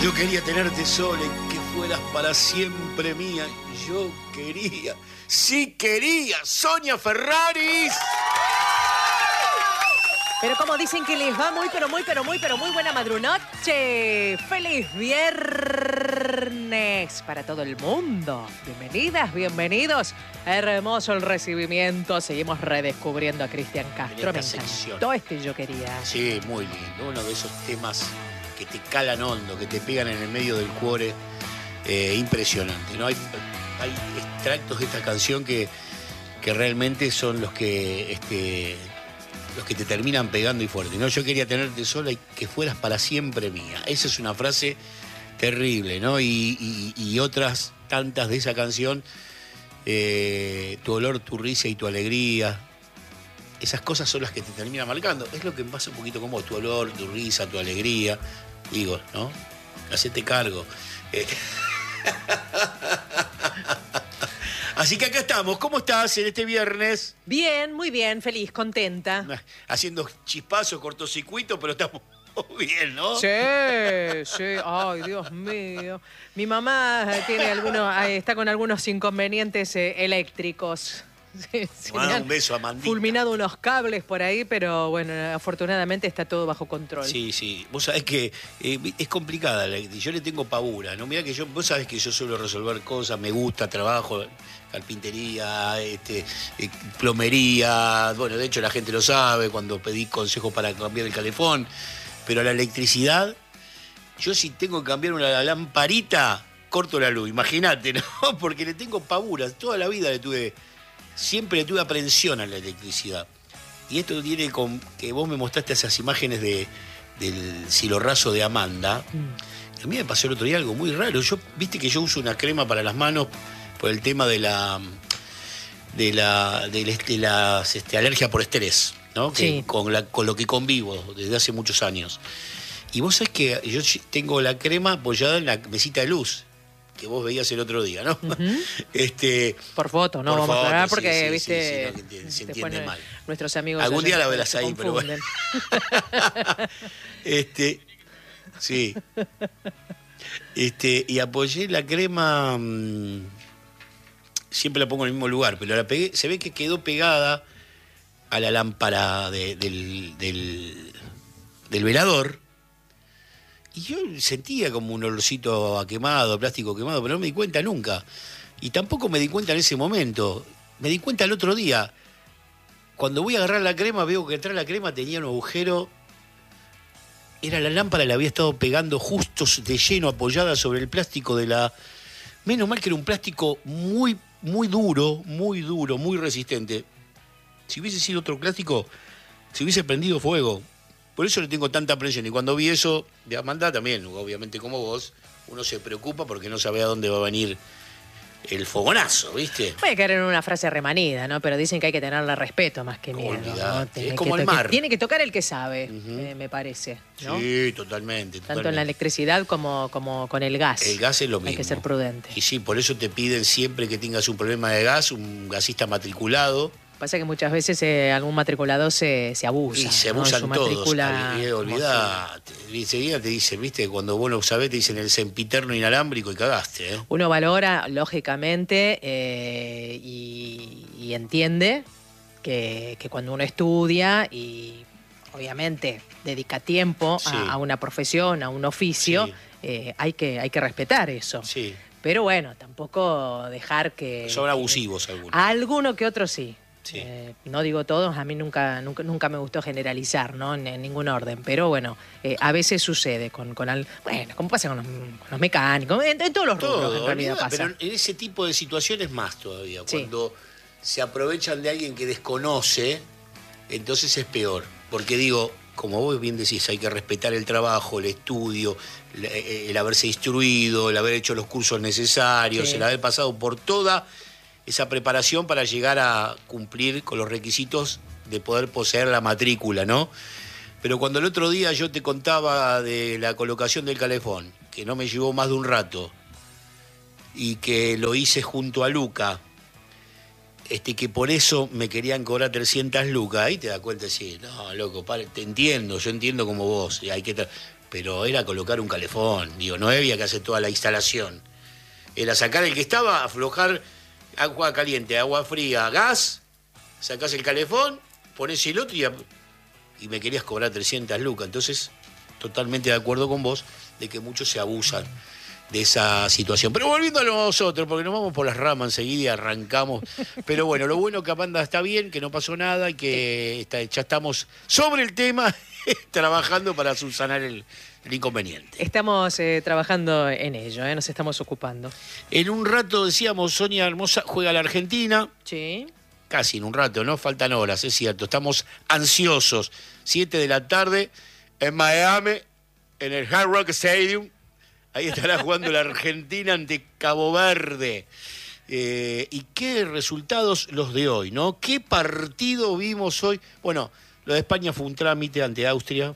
Yo quería tenerte sola y que fueras para siempre mía. Yo quería, sí quería, Sonia Ferraris. Pero como dicen que les va muy buena madrunoche. ¡Feliz viernes para todo el mundo! Bienvenidas, bienvenidos. Hermoso el recibimiento. Seguimos redescubriendo a Cristian Castro. Me encantó este Yo Quería. Sí, muy lindo. Uno de esos temas que te calan hondo, que te pegan en el medio del cuore. Impresionante, ¿no? Hay extractos de esta canción que realmente son los que te terminan pegando y fuerte, ¿no? Yo quería tenerte sola y que fueras para siempre mía. Esa es una frase terrible, ¿no? Y otras tantas de esa canción, tu olor, tu risa y tu alegría. Esas cosas son las que te terminan marcando. Es lo que pasa un poquito con vos, tu olor, tu risa, tu alegría. Digo, ¿no? Hacete cargo. Así que acá estamos. ¿Cómo estás en este viernes? Bien, muy bien, feliz, contenta. Haciendo chispazos, cortocircuito, pero estamos bien, ¿no? Sí, sí. Ay, Dios mío. Mi mamá está con algunos inconvenientes eléctricos. Sí, un beso a Mandita. Fulminado unos cables por ahí, pero bueno, afortunadamente está todo bajo control. Sí, sí. Vos sabés que es complicada la electricidad. Yo le tengo pavura, ¿no? Mirá que vos sabés que yo suelo resolver cosas, me gusta, trabajo, carpintería, plomería. Bueno, de hecho la gente lo sabe cuando pedí consejos para cambiar el calefón. Pero la electricidad, yo si tengo que cambiar una lamparita, corto la luz. Imagínate, ¿no? Porque le tengo pavura. Toda la vida siempre le tuve aprensión a la electricidad. Y esto tiene con que vos me mostraste esas imágenes del cielo raso de Amanda. A mí me pasó el otro día algo muy raro. Viste que yo uso una crema para las manos por el tema de las alergias por estrés, ¿no? Sí. Con lo que convivo desde hace muchos años. Y vos sabés que yo tengo la crema apoyada en la mesita de luz que vos veías el otro día, ¿no? Uh-huh. Por foto, no vamos a hablar porque, sí, viste, sí, no, se entiende mal. Nuestros amigos... Algún día la verás ahí, pero bueno. Sí. Y apoyé la crema, siempre la pongo en el mismo lugar, pero la pegué, se ve que quedó pegada a la lámpara del velador. Y yo sentía como un olorcito a quemado, a plástico quemado, pero no me di cuenta nunca. Y tampoco me di cuenta en ese momento. Me di cuenta el otro día. Cuando voy a agarrar la crema, veo que detrás de la crema tenía un agujero. Era la lámpara, la había estado pegando justo de lleno, apoyada sobre el plástico de la... Menos mal que era un plástico muy, muy duro, muy resistente. Si hubiese sido otro plástico, se hubiese prendido fuego. Por eso le tengo tanta presión. Y cuando vi eso de Amanda también, obviamente como vos, uno se preocupa porque no sabe a dónde va a venir el fogonazo, ¿viste? Puede caer en una frase remanida, ¿no? Pero dicen que hay que tenerle respeto más que miedo, ¿no? Es como el mar. Tiene que tocar el que sabe, me parece, ¿no? Sí, totalmente. Tanto en la electricidad como con el gas. El gas es lo mismo. Hay que ser prudente. Y sí, por eso te piden siempre que tengas un problema de gas, un gasista matriculado. Pasa que muchas veces algún matriculado se abusa. Y se abusan todos. Olvidate. Enseguida te dicen, viste, cuando vos lo sabés, te dicen el sempiterno inalámbrico y cagaste, ¿eh? Uno valora, lógicamente, y entiende que cuando uno estudia y obviamente dedica tiempo a una profesión, a un oficio, hay que respetar eso. Sí. Pero bueno, tampoco dejar que... Son abusivos algunos. Alguno que otro sí. Sí. No digo todos, a mí nunca me gustó generalizar, ¿no? En ningún orden, pero bueno, a veces sucede como pasa con los mecánicos, en todos los rubros en realidad pasa. Pero en ese tipo de situaciones más todavía, cuando se aprovechan de alguien que desconoce, entonces es peor, porque digo, como vos bien decís, hay que respetar el trabajo, el estudio, el haberse instruido, el haber hecho los cursos necesarios, el haber pasado por toda esa preparación para llegar a cumplir con los requisitos de poder poseer la matrícula, ¿no? Pero cuando el otro día yo te contaba de la colocación del calefón, que no me llevó más de un rato, y que lo hice junto a Luca, que por eso me querían cobrar 300 lucas, ahí te das cuenta, sí, no, loco, yo entiendo como vos, hay que pero era colocar un calefón, digo, no había que hacer toda la instalación. Era sacar el que estaba, aflojar agua caliente, agua fría, gas, sacás el calefón, ponés el otro y me querías cobrar 300 lucas. Entonces, totalmente de acuerdo con vos de que muchos se abusan de esa situación. Pero volviendo a nosotros, porque nos vamos por las ramas enseguida y arrancamos. Pero bueno, lo bueno que Amanda está bien, que no pasó nada y que ya estamos sobre el tema trabajando para subsanar el inconveniente. Estamos trabajando en ello, nos estamos ocupando. En un rato, decíamos, Sonia Hermosa juega la Argentina. Sí. Casi en un rato, ¿no? Faltan horas, es cierto. Estamos ansiosos. 7 de la tarde en Miami, en el Hard Rock Stadium. Ahí estará jugando la Argentina ante Cabo Verde. ¿Y qué resultados los de hoy, no? ¿Qué partido vimos hoy? Bueno, lo de España fue un trámite ante Austria.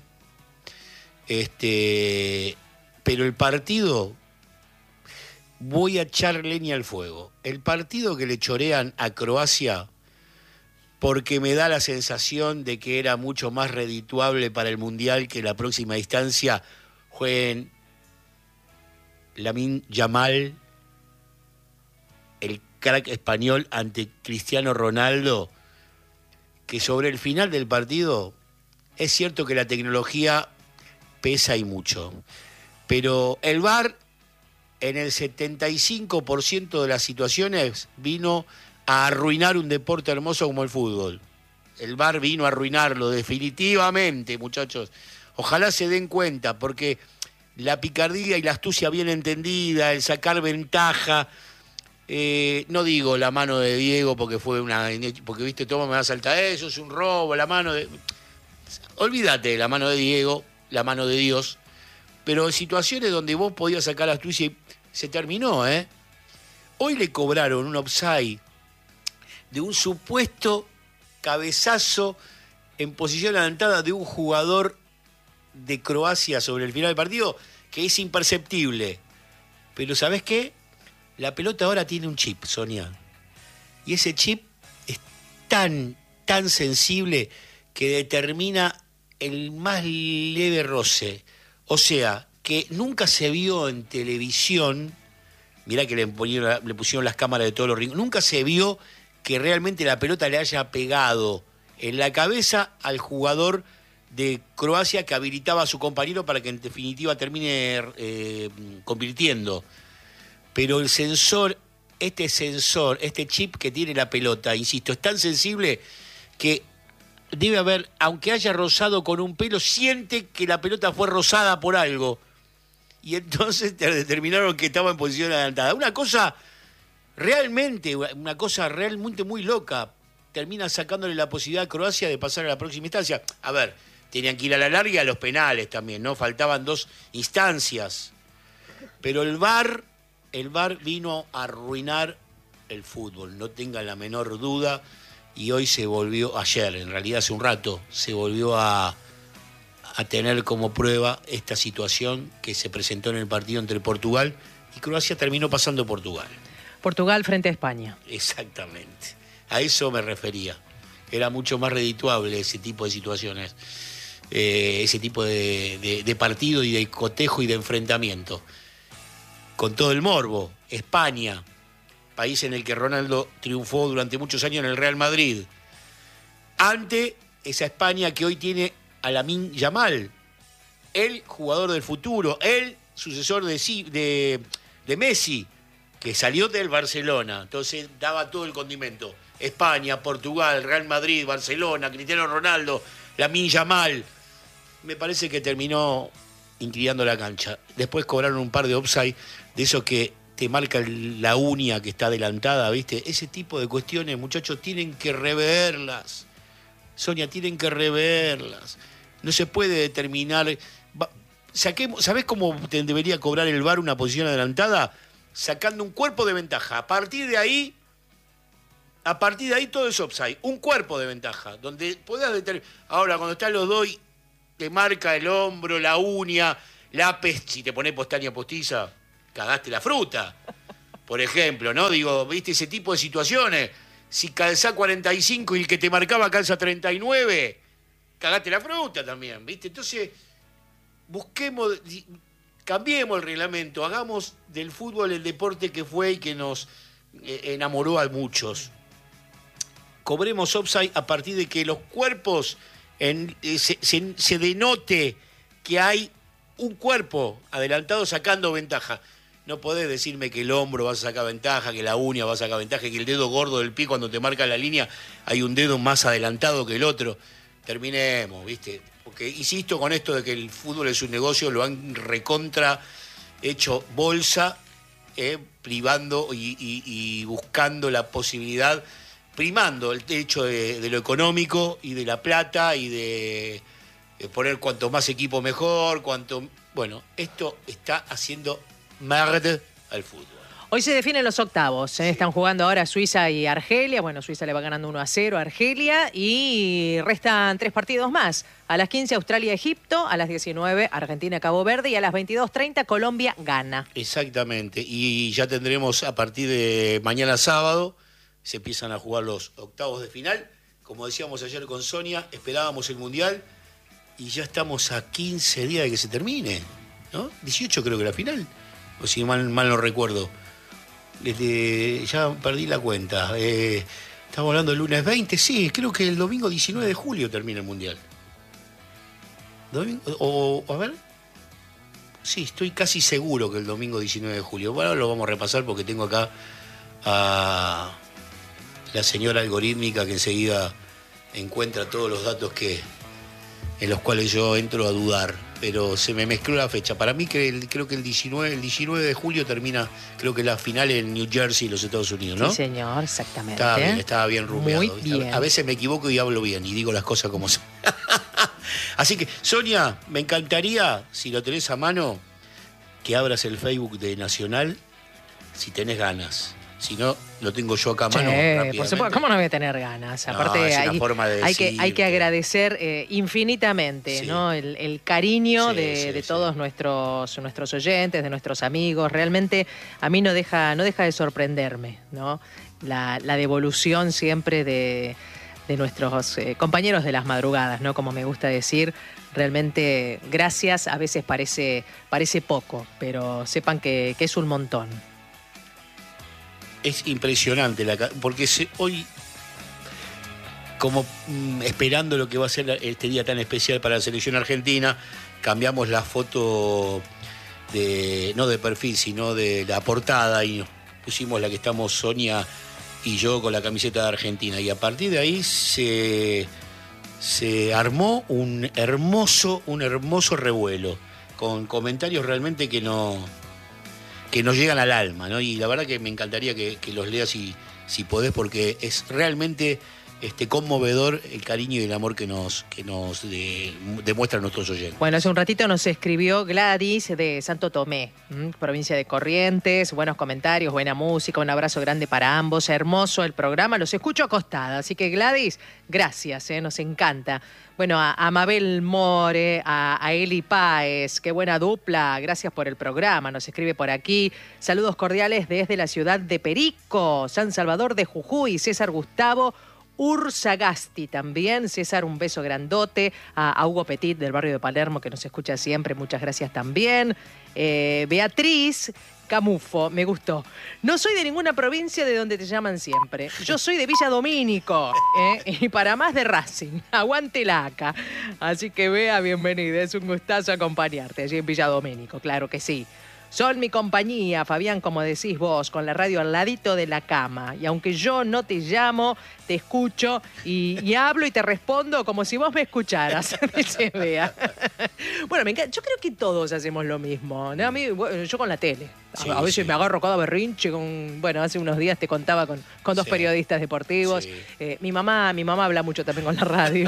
Pero el partido, voy a echar leña al fuego. El partido que le chorean a Croacia, porque me da la sensación de que era mucho más redituable para el Mundial que la próxima instancia jueguen Lamine Yamal, el crack español, ante Cristiano Ronaldo, que sobre el final del partido es cierto que la tecnología pesa y mucho, pero el VAR en el 75% de las situaciones vino a arruinar un deporte hermoso como el fútbol. El VAR vino a arruinarlo definitivamente, muchachos. Ojalá se den cuenta, porque la picardía y la astucia bien entendida, el sacar ventaja, no digo la mano de Diego porque porque viste, toma, me va a saltar eso, es un robo, la mano de... Olvídate de la mano de Diego, la mano de Dios, pero en situaciones donde vos podías sacar la astucia y se terminó, ¿eh? Hoy le cobraron un offside de un supuesto cabezazo en posición adelantada de un jugador de Croacia sobre el final del partido, que es imperceptible. Pero ¿sabés qué? La pelota ahora tiene un chip, Sonia. Y ese chip es tan sensible que determina el más leve roce. O sea, que nunca se vio en televisión, mirá que le pusieron las cámaras de todos los rincones, nunca se vio que realmente la pelota le haya pegado en la cabeza al jugador de Croacia que habilitaba a su compañero para que en definitiva termine convirtiendo. Pero el sensor, este chip que tiene la pelota, insisto, es tan sensible que debe haber, aunque haya rozado con un pelo, siente que la pelota fue rozada por algo. Y entonces determinaron que estaba en posición adelantada. Una cosa realmente muy loca. Termina sacándole la posibilidad a Croacia de pasar a la próxima instancia. A ver, tenían que ir a la larga y a los penales también, ¿no? Faltaban 2 instancias. Pero el VAR vino a arruinar el fútbol, no tengan la menor duda. Y hoy ayer, en realidad hace un rato, se volvió a tener como prueba esta situación que se presentó en el partido entre Portugal y Croacia. Terminó pasando Portugal. Portugal frente a España. Exactamente. A eso me refería. Era mucho más redituable ese tipo de situaciones, ese tipo de partido y de cotejo y de enfrentamiento. Con todo el morbo, España, país en el que Ronaldo triunfó durante muchos años en el Real Madrid, ante esa España que hoy tiene a Lamine Yamal, el jugador del futuro, el sucesor de Messi, que salió del Barcelona, entonces daba todo el condimento. España, Portugal, Real Madrid, Barcelona, Cristiano Ronaldo, Lamine Yamal. Me parece que terminó inclinando la cancha. Después cobraron un par de offside, de esos que te marca la uña que está adelantada, ¿viste? Ese tipo de cuestiones, muchachos, tienen que reverlas. Sonia, tienen que reverlas. No se puede determinar... ¿Sabés cómo debería cobrar el VAR una posición adelantada? Sacando un cuerpo de ventaja. A partir de ahí todo es offside. Un cuerpo de ventaja, donde podás determinar... Ahora, cuando están los dos, te marca el hombro, la uña, si te pones pestaña postiza, cagaste la fruta, por ejemplo, ¿no? Digo, ¿viste ese tipo de situaciones? Si calzás 45 y el que te marcaba calza 39, cagaste la fruta también, ¿viste? Entonces, busquemos, cambiemos el reglamento, hagamos del fútbol el deporte que fue y que nos enamoró a muchos. Cobremos offside a partir de que los cuerpos se denote que hay un cuerpo adelantado sacando ventaja. No podés decirme que el hombro va a sacar ventaja, que la uña va a sacar ventaja, que el dedo gordo del pie cuando te marca la línea hay un dedo más adelantado que el otro. Terminemos, ¿viste? Porque insisto con esto de que el fútbol es un negocio, lo han recontra hecho bolsa, privando y buscando la posibilidad, primando el hecho de lo económico y de la plata y de poner cuanto más equipo mejor, bueno, esto está haciendo merde al fútbol. Hoy se definen los octavos. Sí. Están jugando ahora Suiza y Argelia. Bueno, Suiza le va ganando 1-0 a Argelia y restan 3 partidos más. A las 15 Australia-Egipto, a las 19 Argentina-Cabo Verde y a las 22:30 Colombia-Ghana. Exactamente. Y ya tendremos a partir de mañana sábado, se empiezan a jugar los octavos de final. Como decíamos ayer con Sonia, esperábamos el Mundial y ya estamos a 15 días de que se termine, ¿no? 18 creo que la final, o si mal no recuerdo. Ya perdí la cuenta. Estamos hablando del lunes 20, sí, creo que el domingo 19 de julio termina el Mundial. A ver. Sí, estoy casi seguro que el domingo 19 de julio. Bueno, lo vamos a repasar porque tengo acá a la señora algorítmica que enseguida encuentra todos los datos en los cuales yo entro a dudar, pero se me mezcló la fecha. Para mí creo que el 19 de julio termina, creo que la final en New Jersey, los Estados Unidos, ¿no? Sí, señor, exactamente. Estaba bien rumiado. Muy bien. A veces me equivoco y hablo bien y digo las cosas como son. Así que, Sonia, me encantaría, si lo tenés a mano, que abras el Facebook de Nacional, si tenés ganas. Si no, lo tengo yo acá a mano rápidamente. Por supuesto, ¿cómo no voy a tener ganas? Aparte, es una forma de hay que agradecer infinitamente, sí, ¿no? El cariño de todos nuestros oyentes, de nuestros amigos. Realmente a mí no deja de sorprenderme, ¿no? La devolución siempre de nuestros compañeros de las madrugadas, ¿no? Como me gusta decir. Realmente, gracias. A veces parece poco, pero sepan que es un montón. Es impresionante, porque hoy, como esperando lo que va a ser este día tan especial para la selección argentina, cambiamos la foto no de perfil, sino de la portada y pusimos la que estamos Sonia y yo con la camiseta de Argentina. Y a partir de ahí se armó un hermoso revuelo, con comentarios realmente que nos llegan al alma, ¿no? Y la verdad que me encantaría que los leas si podés, porque es realmente conmovedor el cariño y el amor que nos demuestran nuestros oyentes. Bueno, hace un ratito nos escribió Gladys de Santo Tomé, provincia de Corrientes. Buenos comentarios, buena música, un abrazo grande para ambos. Hermoso el programa, los escucho acostada. Así que Gladys, gracias, nos encanta. Bueno, a Mabel More, a Eli Páez, qué buena dupla, gracias por el programa, nos escribe por aquí. Saludos cordiales desde la ciudad de Perico, San Salvador de Jujuy, César Gustavo Ursagasti también. César, un beso grandote. A Hugo Petit del barrio de Palermo, que nos escucha siempre, muchas gracias también. Beatriz Camufo, me gustó. No soy de ninguna provincia de donde te llaman siempre. Yo soy de Villa Domínico, y para más de Racing. Aguante la ACA. Así que Bea, bienvenida. Es un gustazo acompañarte allí en Villa Domínico, claro que sí. Son mi compañía, Fabián, como decís vos, con la radio al ladito de la cama. Y aunque yo no te llamo, te escucho y hablo y te respondo como si vos me escucharas. Dice Bea. Bueno, me encanta. Yo creo que todos hacemos lo mismo, ¿no? A mí, yo con la tele. Sí, a veces sí. me agarro cada berrinche hace unos días te contaba con dos periodistas deportivos. Sí. Mi mamá habla mucho también con la radio.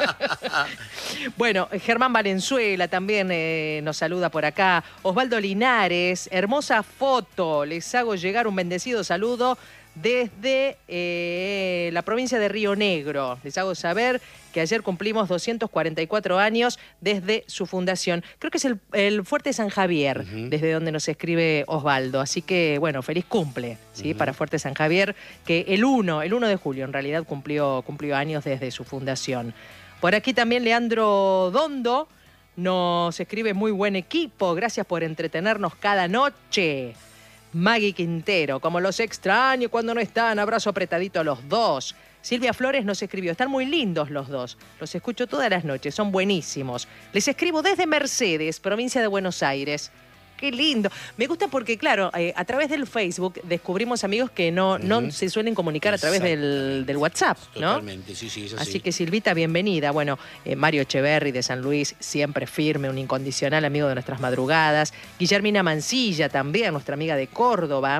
Bueno, Germán Valenzuela también nos saluda por acá. Osvaldo Linares, hermosa foto. Les hago llegar un bendecido saludo desde la provincia de Río Negro. Les hago saber que ayer cumplimos 244 años desde su fundación. Creo que es el Fuerte San Javier, desde donde nos escribe Osvaldo. Así que, bueno, feliz cumple, ¿sí? Para Fuerte San Javier, que el 1 de julio en realidad cumplió años desde su fundación. Por aquí también Leandro Dondo nos escribe muy buen equipo, gracias por entretenernos cada noche. Maggie Quintero, como los extraño cuando no están, abrazo apretadito a los dos. Silvia Flores nos escribió, están muy lindos los dos, los escucho todas las noches, son buenísimos. Les escribo desde Mercedes, provincia de Buenos Aires. Qué lindo. Me gusta porque, claro, a través del Facebook descubrimos amigos que no se suelen comunicar a través del WhatsApp, ¿no? Totalmente, sí, es así. Así que, Silvita, bienvenida. Bueno, Mario Echeverri de San Luis, siempre firme, un incondicional amigo de nuestras madrugadas. Guillermina Mancilla también, nuestra amiga de Córdoba.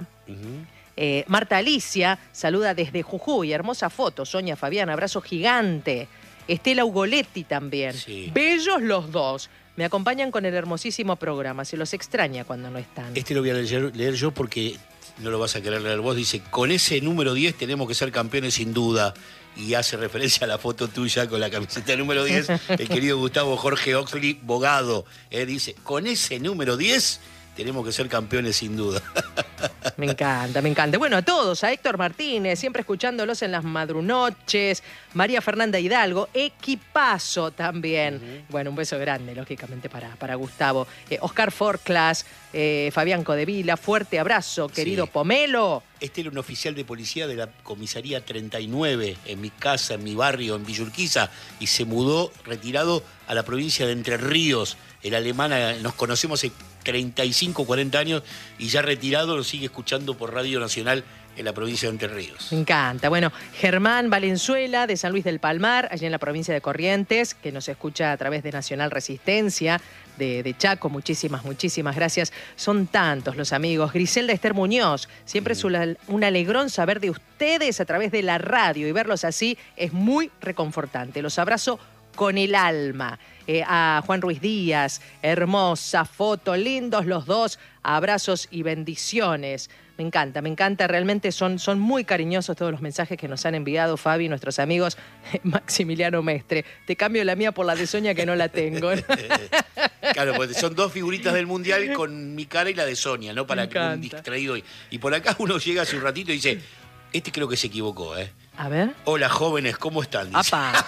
Marta Alicia saluda desde Jujuy, hermosa foto. Sonia Fabián, abrazo gigante. Estela Ugoletti también. Sí. Bellos los dos. Me acompañan con el hermosísimo programa. Se los extraña cuando no están. Este lo voy a leer yo porque no lo vas a querer leer vos. Dice, con ese número 10 tenemos que ser campeones sin duda. Y hace referencia a la foto tuya con la camiseta número 10. El querido Gustavo Jorge Oxley Bogado. Dice, con ese número 10 tenemos que ser campeones sin duda. Me encanta, me encanta. Bueno, a todos, a Héctor Martínez, siempre escuchándolos en las madrunoches, María Fernanda Hidalgo, equipazo también. Bueno, un beso grande, lógicamente, para Gustavo. Oscar Forclas, Fabián Codevila, fuerte abrazo, querido Pomelo. Este era un oficial de policía de la comisaría 39, en mi casa, en mi barrio, en Villurquiza, y se mudó, retirado, a la provincia de Entre Ríos. El alemán, nos conocemos hace 35, 40 años, y ya retirado lo sigue escuchando por Radio Nacional en la provincia de Entre Ríos. Me encanta. Bueno, Germán Valenzuela, de San Luis del Palmar, allí en la provincia de Corrientes, que nos escucha a través de Nacional Resistencia, de Chaco. Muchísimas gracias. Son tantos los amigos. Griselda Esther Muñoz, siempre es un alegrón saber de ustedes a través de la radio, y verlos así es muy reconfortante. Los abrazo con el alma. A Juan Ruiz Díaz, hermosa foto, lindos los dos, abrazos y bendiciones. Me encanta, realmente son muy cariñosos todos los mensajes que nos han enviado, Fabi, nuestros amigos. Maximiliano Mestre, te cambio la mía por la de Sonia, que no la tengo. Claro, pues son dos figuritas del Mundial con mi cara y la de Sonia, ¿no? Para que un distraído. Y por acá uno llega hace un ratito y dice, este creo que se equivocó, ¿eh? A ver. Hola, jóvenes, ¿cómo están? Dice. ¡Apa!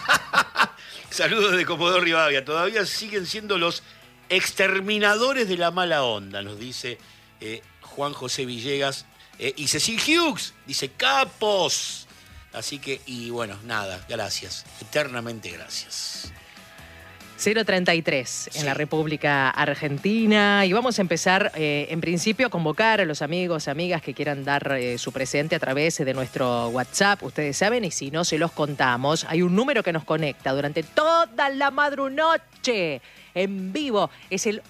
Saludos de Comodoro Rivadavia. Todavía siguen siendo los exterminadores de la mala onda, nos dice Juan José Villegas. Y Cecil Hughes dice, capos. Así que, y bueno, nada, gracias. Eternamente gracias. 033 en la República Argentina, y vamos a empezar en principio a convocar a los amigos, amigas que quieran dar su presente a través de nuestro WhatsApp. Ustedes saben, y si no se los contamos, hay un número que nos conecta durante toda la madrunoche en vivo, es el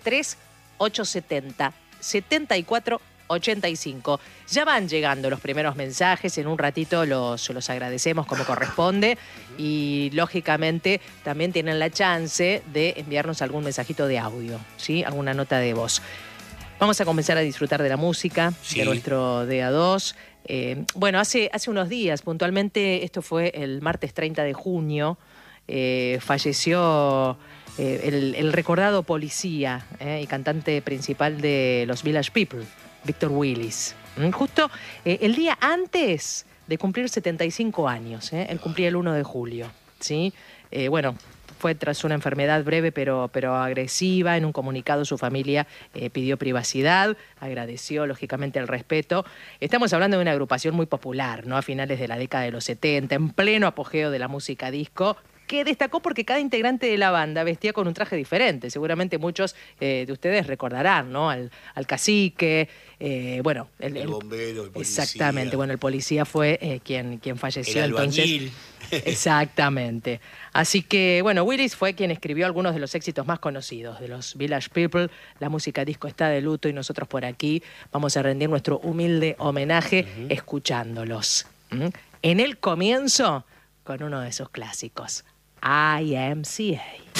113870-7485. Ya van llegando los primeros mensajes, en un ratito los agradecemos como corresponde, y lógicamente también tienen la chance de enviarnos algún mensajito de audio, ¿sí? Alguna nota de voz. Vamos a comenzar a disfrutar de la música, de nuestro Día 2. Bueno, hace unos días, puntualmente, esto fue el martes 30 de junio, falleció el recordado policía y cantante principal de los Village People, Víctor Willis. Justo el día antes de cumplir 75 años, él cumplía el 1 de julio, ¿sí? Bueno, fue tras una enfermedad breve pero agresiva. En un comunicado su familia pidió privacidad, agradeció lógicamente el respeto. Estamos hablando de una agrupación muy popular, ¿no? A finales de la década de los 70, en pleno apogeo de la música disco, que destacó porque cada integrante de la banda vestía con un traje diferente. Seguramente muchos de ustedes recordarán, ¿no? Al cacique, bueno... El bombero, el policía. Exactamente, bueno, el policía fue quien falleció. El albañil. Entonces, exactamente. Así que, bueno, Willis fue quien escribió algunos de los éxitos más conocidos de los Village People. La música disco está de luto, y nosotros por aquí vamos a rendir nuestro humilde homenaje escuchándolos. En el comienzo, con uno de sus clásicos, IMCA.